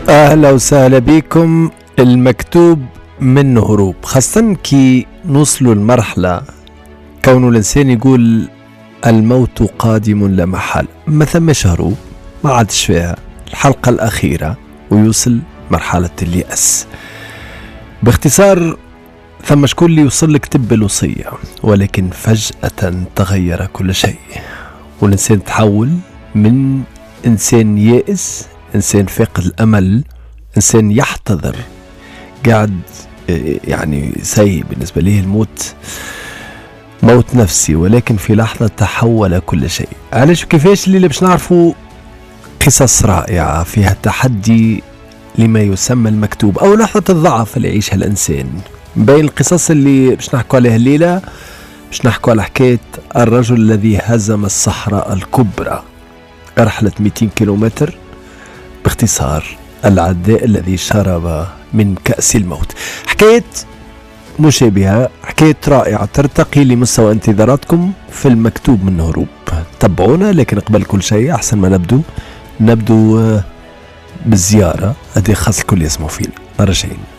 أهلا وسهلا بكم. المكتوب منه هروب، خاصة كي نوصلوا المرحلة كونه الإنسان يقول الموت قادم لا محال، ما ثمش هروب، ما عادش فيها الحلقة الأخيرة ويوصل مرحلة اليأس. باختصار ثم شكون اللي يوصل لك تب الوصية، ولكن فجأة تغير كل شيء والإنسان تحول من إنسان يائس، إنسان فاقد الأمل، إنسان يحتضر، قاعد يعني سيء بالنسبة ليه الموت، موت نفسي، ولكن في لحظة تحول كل شيء. علاش وكيفاش اللي باش نعرفوا قصص رائعة فيها تحدي لما يسمى المكتوب أو لحظة الضعف اللي يعيشها الإنسان. بين القصص اللي باش نحكوا عليها الليلة باش نحكوا على حكاية الرجل الذي هزم الصحراء الكبرى، رحلة 200 كيلومتر، باختصار العداء الذي شرب من كأس الموت. حكاية مشابهة، حكاية رائعة ترتقي لمستوى انتظاراتكم في المكتوب من هروب. تابعونا، لكن قبل كل شيء أحسن ما نبدو بالزيارة هذه خاص الكل يسمعوا فينا. رجعين.